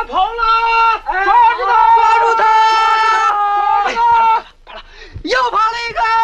跑了！抓住他！ 抓住他！ 跑了！又跑了一个！